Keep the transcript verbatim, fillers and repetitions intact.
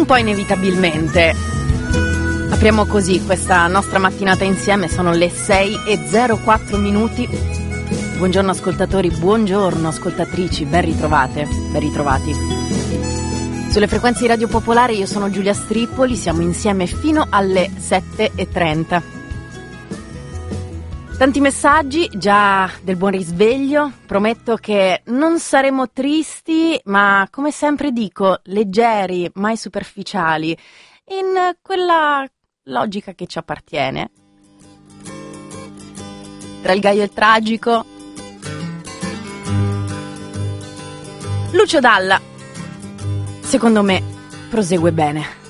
un po' inevitabilmente. Apriamo così questa nostra mattinata insieme, sono le sei e zero quattro minuti. Buongiorno ascoltatori, buongiorno ascoltatrici, ben ritrovate, ben ritrovati. Sulle frequenze di Radio Popolare io sono Giulia Strippoli, siamo insieme fino alle sette e trenta. Tanti messaggi già del buon risveglio, prometto che non saremo tristi, ma come sempre dico, leggeri, mai superficiali, in quella logica che ci appartiene. Tra il gaio e il tragico, Lucio Dalla, secondo me, prosegue bene.